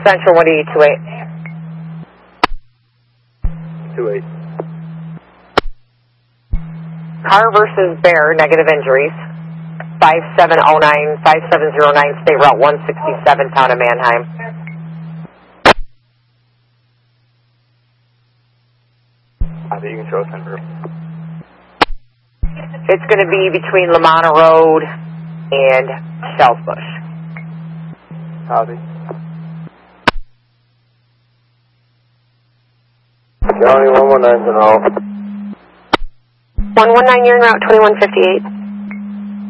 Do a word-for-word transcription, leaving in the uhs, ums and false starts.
Central one eight two eight. two eight. Car versus Bear, negative injuries. five seven oh nine, five seven oh nine, State Route one sixty-seven, town of Manheim. Copy, you can show center. It's going to be between Lamana Road and Shells Bush. Copy. County one one nine to know. one one nine, you're in Route twenty-one fifty-eight.